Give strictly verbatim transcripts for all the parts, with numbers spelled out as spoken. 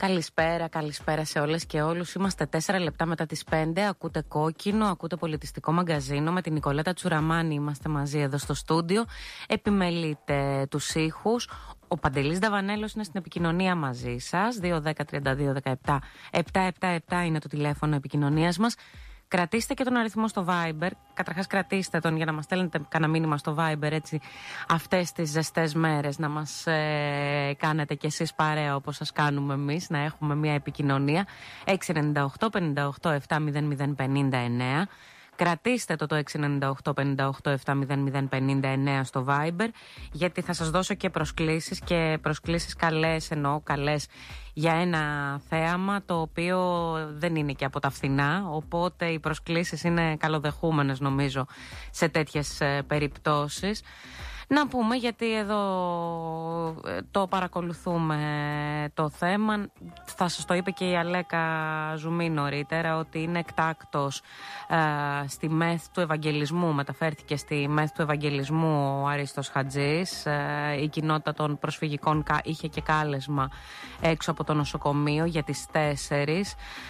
Καλησπέρα, καλησπέρα σε όλες και όλους. Είμαστε τέσσερα λεπτά μετά τις πέντε. Ακούτε Κόκκινο, ακούτε Πολιτιστικό Μαγκαζίνο. Με την Νικολέτα Τσουραμάνη είμαστε μαζί εδώ στο στούντιο. Επιμελείτε τους ήχους. Ο Παντελής Δαβανέλος είναι στην επικοινωνία μαζί σας. δύο δέκα τριάντα δύο δεκαεπτά επτακόσια εβδομήντα επτά είναι το τηλέφωνο επικοινωνίας μας. Κρατήστε και τον αριθμό στο Viber. Καταρχάς κρατήστε τον για να μας στέλνετε κανένα μήνυμα στο Viber, έτσι αυτές τις ζεστές μέρες να μας ε, κάνετε κι εσείς παρέα όπως σας κάνουμε εμείς, να έχουμε μια επικοινωνία. έξι εννιά οκτώ πενήντα οκτώ επτά μηδέν μηδέν πενήντα εννέα. Κρατήστε το το έξι εννιά οκτώ πενήντα οκτώ επτά μηδέν μηδέν πενήντα εννέα στο Viber, γιατί θα σας δώσω και προσκλήσεις και προσκλήσεις καλές, εννοώ καλές για ένα θέαμα το οποίο δεν είναι και από τα φθηνά, οπότε οι προσκλήσεις είναι καλοδεχούμενες νομίζω σε τέτοιες ε, περιπτώσεις. Να πούμε, γιατί εδώ το παρακολουθούμε το θέμα, θα σας το είπε και η Αλέκα Ζουμί νωρίτερα, ότι είναι εκτάκτος ε, στη ΜΕΘ του Ευαγγελισμού, μεταφέρθηκε στη ΜΕΘ του Ευαγγελισμού ο Αρίστος Χατζής. Ε, η κοινότητα των προσφυγικών είχε και κάλεσμα έξω από το νοσοκομείο για τις τέσσερις.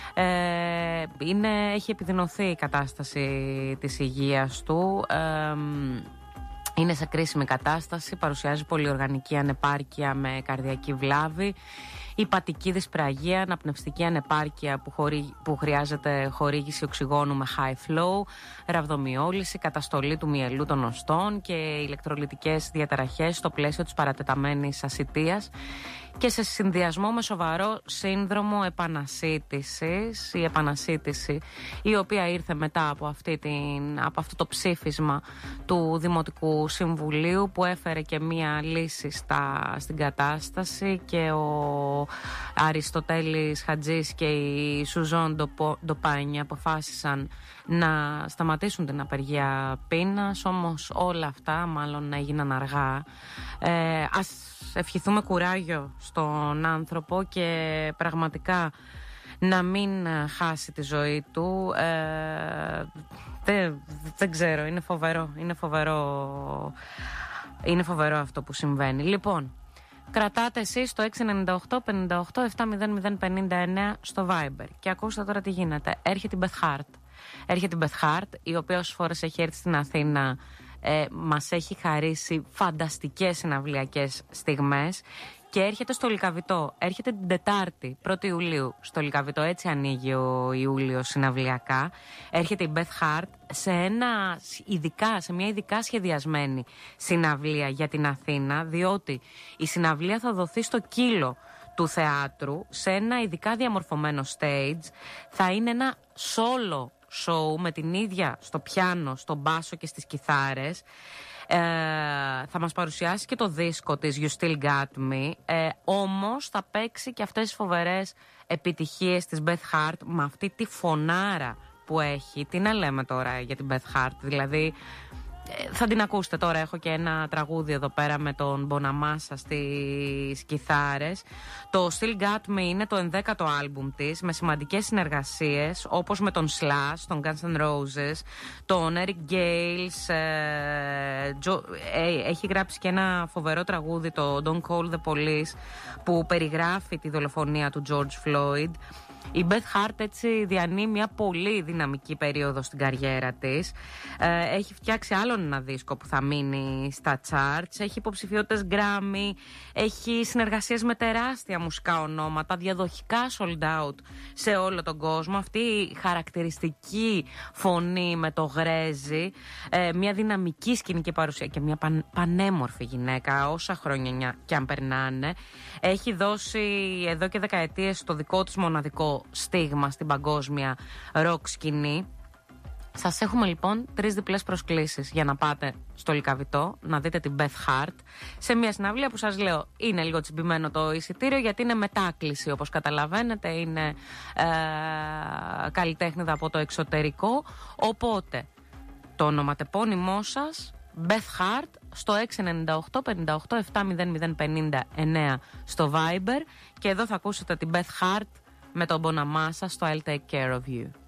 Ε, είναι, έχει επιδεινωθεί η κατάσταση της υγείας του. Ε, Είναι σε κρίσιμη κατάσταση, παρουσιάζει πολυοργανική ανεπάρκεια με καρδιακή βλάβη, υπατική δυσπραγία, αναπνευστική ανεπάρκεια που, χωρί, που χρειάζεται χορήγηση οξυγόνου με high flow, ραβδομιόλυση, καταστολή του μυελού των οστών και ηλεκτρολυτικές διαταραχές στο πλαίσιο της παρατεταμένης ασιτείας και σε συνδυασμό με σοβαρό σύνδρομο επανασύτησης. Η επανασύτηση, η οποία ήρθε μετά από, αυτή την, από αυτό το ψήφισμα του Δημοτικού Συμβουλίου, που έφερε και μία λύση στα, στην κατάσταση, και ο Αριστοτέλης Χατζής και η Σουζόν Ντοπάνια αποφάσισαν να σταματήσουν την απεργία πείνας. Όμως όλα αυτά μάλλον έγιναν αργά. Ε, ας ευχηθούμε κουράγιο στον άνθρωπο και πραγματικά να μην χάσει τη ζωή του. Ε, δεν, δεν ξέρω, είναι φοβερό, είναι φοβερό, είναι φοβερό αυτό που συμβαίνει. Λοιπόν, κρατάτε εσείς το έξι εννιά οκτώ πενήντα οκτώ επτά μηδέν μηδέν πενήντα εννέα στο Viber. Και ακούστε τώρα τι γίνεται. Έρχεται η Beth Hart. Έρχεται η Beth Hart, η οποία όσες φορές έχει έρθει στην Αθήνα ε, μας έχει χαρίσει φανταστικές συναυλιακές στιγμές. Και έρχεται στο Λυκαβητό. Έρχεται την Τετάρτη, πρώτη Ιουλίου, στο Λυκαβητό. Έτσι ανοίγει ο Ιούλιος συναυλιακά. Έρχεται η Beth Hart σε, ένα, ειδικά, σε μια ειδικά σχεδιασμένη συναυλία για την Αθήνα, διότι η συναυλία θα δοθεί στο Κύλο του θεάτρου, σε ένα ειδικά διαμορφωμένο stage. Θα είναι ένα solo show με την ίδια στο πιάνο, στο μπάσο και στις κιθάρες. Ε, θα μας παρουσιάσει και το δίσκο της You Still Got Me, ε, όμως θα παίξει και αυτές τις φοβερές επιτυχίες της Beth Hart με αυτή τη φωνάρα που έχει. Τι να λέμε τώρα για την Beth Hart, δηλαδή ε, θα την ακούσετε τώρα. Έχω και ένα τραγούδι εδώ πέρα με τον Μποναμάσα στις κιθάρες. Το Still Got Me είναι το ενδέκατο άλμπουμ της, με σημαντικές συνεργασίες όπως με τον Slash, τον Guns N' Roses, τον Eric Gales. ε, Joe, ε, έχει γράψει και ένα φοβερό τραγούδι, το Don't Call the Police, που περιγράφει τη δολοφονία του George Floyd. Η Beth Hart έτσι διανύει μια πολύ δυναμική περίοδο στην καριέρα της. Ε, έχει φτιάξει άλλον ένα δίσκο που θα μείνει στα charts. Έχει υποψηφιότητες Grammy. Έχει συνεργασίες με τεράστια μουσικά ονόματα, διαδοχικά sold out σε όλο τον κόσμο. Αυτή η χαρακτηριστική φωνή με το γρέζι, ε, μια δυναμική σκηνική παρουσία και μια παν, πανέμορφη γυναίκα, όσα χρόνια κι αν περνάνε. Έχει δώσει εδώ και δεκαετίες το δικό της μοναδικό στίγμα στην παγκόσμια ροκ σκηνή. Σας έχουμε λοιπόν τρεις διπλές προσκλήσεις για να πάτε στο Λυκαβητό να δείτε την Beth Hart σε μια συναυλία που σας λέω είναι λίγο τσιμπημένο το εισιτήριο, γιατί είναι μετάκληση, όπως καταλαβαίνετε. Είναι ε, καλλιτέχνηδα από το εξωτερικό. Οπότε το ονοματεπώνυμό σας Beth Hart στο έξι εννιά οκτώ πενήντα οκτώ επτά μηδέν μηδέν πενήντα εννέα στο Viber. Και εδώ θα ακούσετε την Beth Hart με τον Bonamassa στο I'll Take Care of You.